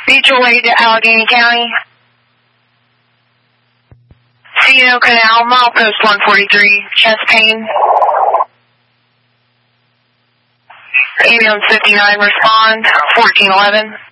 Mutual aid to Allegheny County. Ceno Canal, milepost 143, chest pain. Ambulance 59, respond, 1411.